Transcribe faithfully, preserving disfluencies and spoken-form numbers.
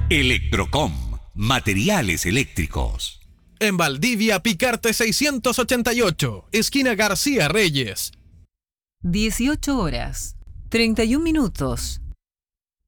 Electrocom, materiales eléctricos. En Valdivia, Picarte seiscientos ochenta y ocho, esquina García Reyes. dieciocho horas, treinta y un minutos.